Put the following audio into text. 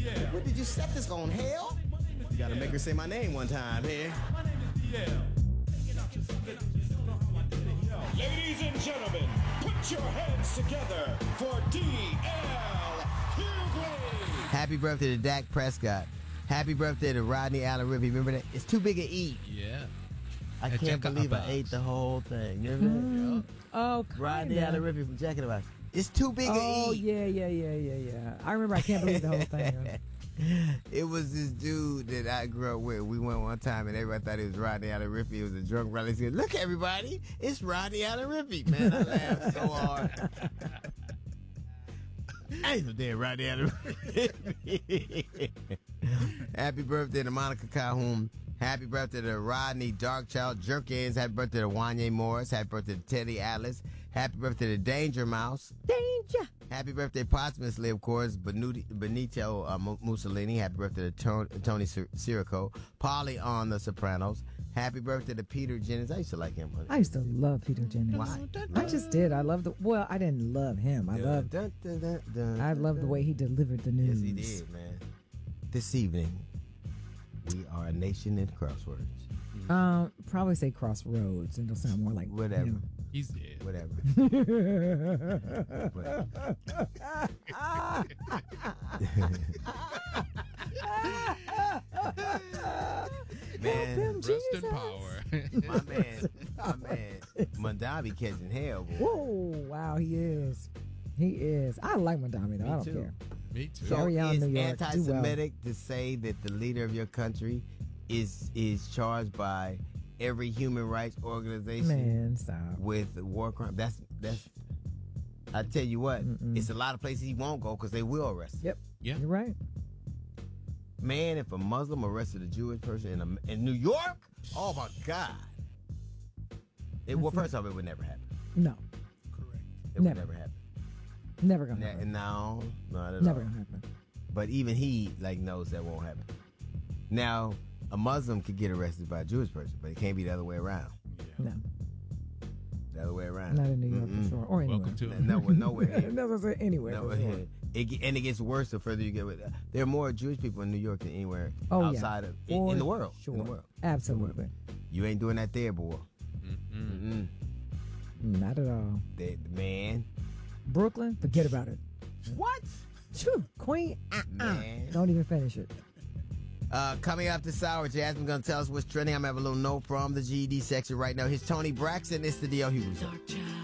What did you set this on, hell? You gotta make her say my name one time here. My name is DL. Ladies and gentlemen, put your hands together for DL Hughley. Happy birthday to Dak Prescott. Happy birthday to Rodney Allen Rippey. Remember that? It's too big to eat. Yeah. I can't believe I ate the whole thing. Remember that? Oh, Rodney Allen Rippey from Jack in the Box. It's too big to eat. Oh, yeah. I remember I can't believe the whole thing. It was this dude that I grew up with. We went one time and everybody thought it was Rodney Allen Rippey. It was a drunk brother. He said, "Look, everybody, it's Rodney Allen Rippey." Man, I laughed so hard. I ain't no damn Rodney Allen Rippey. Happy birthday to Monica Calhoun. Happy birthday to Rodney Darkchild Jerkins. Happy birthday to Wanye Morris. Happy birthday to Teddy Atlas. Happy birthday to Danger Mouse. Danger. Happy birthday posthumously, of course, Benito Mussolini. Happy birthday to Tony Sirico. Polly on The Sopranos. Happy birthday to Peter Jennings. I used to like him. I used to love Peter Jennings. Why? I just did. I loved I didn't love him. I loved the way he delivered the news. Yes, he did, man. This evening, we are a nation in crosswords. Probably say crossroads. It'll sound more like whatever. Him. He's dead. Whatever. Man, rest in power. my man, Mondavi catching hell, boy. Whoa, wow, he is. I like Mondavi though. I don't care. Me too. So Carry on, it's New York. anti-Semitic to say that the leader of your country is charged by every human rights organization Man, stop. with war crime. That's. I tell you what, it's a lot of places he won't go because they will arrest him. Yep. Yeah. You're right. Man, if a Muslim arrested a Jewish person in New York, oh my God! Well, first off, it would never happen. No. Correct. It would never happen. Never gonna happen. No, not at Never all. gonna happen. But even he knows that won't happen. Now, a Muslim could get arrested by a Jewish person, but it can't be the other way around. Yeah. No. The other way around. Not in New York for sure. Or anywhere. Welcome to nowhere. Never say anywhere. Nowhere for sure. here. And it gets worse the further you get with it. There are more Jewish people in New York than anywhere Oh, outside yeah. of in the world. Sure. In the world. Absolutely. You ain't doing that there, boy. Not at all. Man. Brooklyn, forget about it. What? Phew, Queen, Man. don't even finish it. Coming up this hour, Jasmine going to tell us what's trending. I'm going to have a little note from the GED section right now. Here's Tony Braxton. It's the DL Hughley Show.